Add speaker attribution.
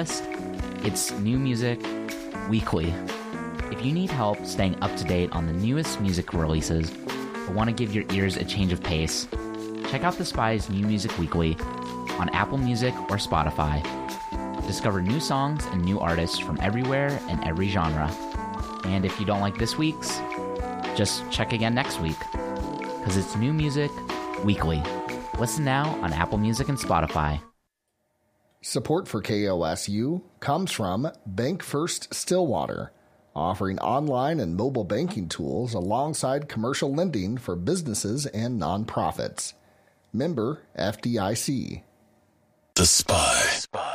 Speaker 1: playlist. It's New Music Weekly. If you need help staying up to date on the newest music releases or want to give your ears a change of pace, check out The Spy's New Music Weekly on Apple Music or Spotify. Discover new songs and new artists from everywhere and every genre. And if you don't like this week's, just check again next week, because it's New Music Weekly. Listen now on Apple Music and Spotify.
Speaker 2: Support for KOSU comes from Bank First Stillwater, offering online and mobile banking tools alongside commercial lending for businesses and nonprofits. Member FDIC.
Speaker 3: The Spy.